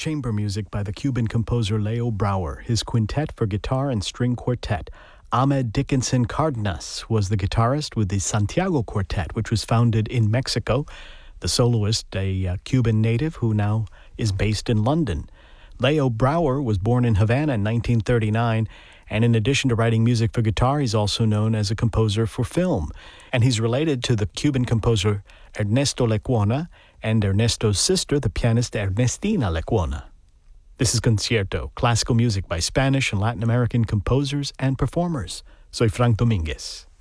chamber music by the Cuban composer Leo Brouwer, his quintet for guitar and string quartet. Ahmed Dickinson Cardenas was the guitarist with the Santiago Quartet, which was founded in Mexico. The soloist, a Cuban native who now is based in London. Leo Brouwer was born in Havana in 1939, and in addition to writing music for guitar, he's also known as a composer for film. And he's related to the Cuban composer Ernesto Lecuona and Ernesto's sister, the pianist Ernestina Lecuona. This is Concierto, classical music by Spanish and Latin American composers and performers. Soy Frank Domínguez.